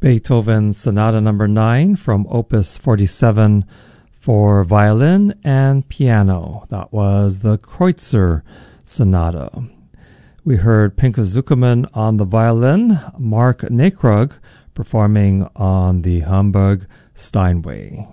Beethoven Sonata Number 9 from Opus 47 for violin and piano. That was the Kreutzer Sonata. We heard Pinchas Zukerman on the violin, Mark Nekrug performing on the Hamburg Steinway.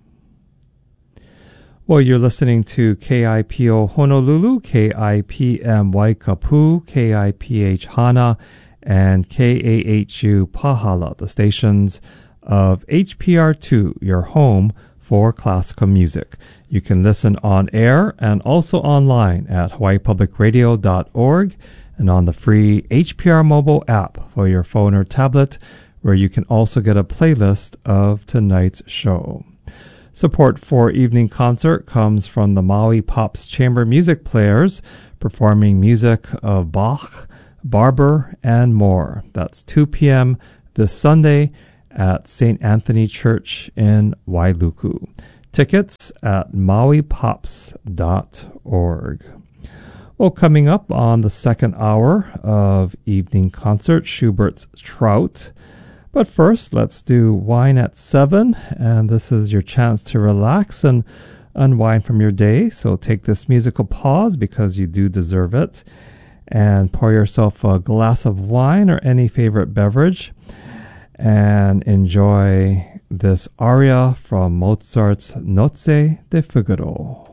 Well, you're listening to KIPO Honolulu, KIPM Waikapu, KIPH Hana, and KAHU Pahala, the stations of HPR2, your home for classical music. You can listen on air and also online at hawaiipublicradio.org and on the free HPR mobile app for your phone or tablet, where you can also get a playlist of tonight's show. Support for Evening Concert comes from the Maui Pops Chamber Music Players, performing music of Bach, Barber, and more. That's 2 p.m. this Sunday at St. Anthony Church in Wailuku. Tickets at mauipops.org. Well, coming up on the second hour of Evening Concert, Schubert's Trout. But first, let's do Wine at 7, and this is your chance to relax and unwind from your day. So take this musical pause, because you do deserve it, and pour yourself a glass of wine or any favorite beverage and enjoy this aria from Mozart's Nozze di Figaro.